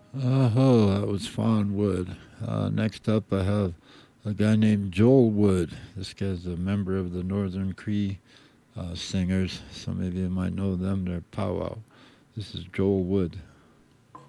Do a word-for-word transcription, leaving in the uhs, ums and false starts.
Oh, that was Fawn Wood. Uh, next up, I have a guy named Joel Wood. This guy's a member of the Northern Cree uh, Singers. Some of you might know them. They're powwow. This is Joel Wood.